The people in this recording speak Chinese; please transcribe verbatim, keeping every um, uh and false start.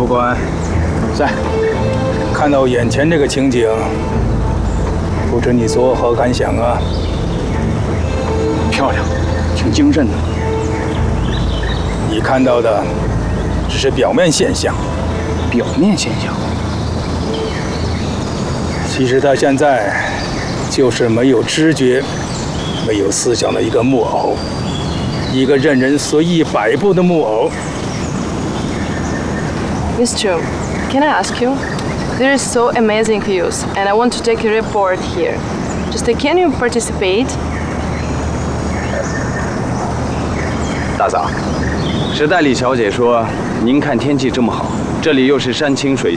副官， 在。 看到眼前这个情景，不知你作何感想啊？ 漂亮，挺精神的。 你看到的只是表面现象。 表面现象。 其实他现在就是没有知觉、没有思想的一个木偶，一个任人随意摆布的木偶。 Mister Can I ask you? This is so amazing news, and I want to take a report here. Just uh, can you participate? 大嫂，史代理小姐说，您看天气这么好，这里又是山清水